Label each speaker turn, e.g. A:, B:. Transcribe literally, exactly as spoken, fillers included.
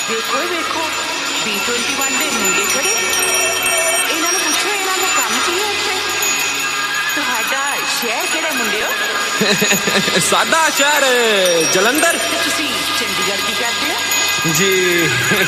A: ਦੇਖੋ ਵੇਖੋ ਬੀ इक्कीस ਦੇ ਮੁੰਡੇ ਖੜੇ। ਇਹਨਾਂ ਨੂੰ ਪੁੱਛੋ ਇਹਨਾਂ ਦਾ ਕੰਮ ਕੀ ਹੈ ਇੱਥੇ। ਤੁਹਾਡਾ ਸ਼ਹਿਰ ਕਿਹੜਾ ਮੁੰਡਿਓ?
B: ਸਾਡਾ ਸ਼ਹਿਰ ਜਲੰਧਰ।
A: ਤੇ ਤੁਸੀਂ ਚੰਡੀਗੜ੍ਹ ਕੀ ਕਰਦੇ ਹੋ
B: ਜੀ?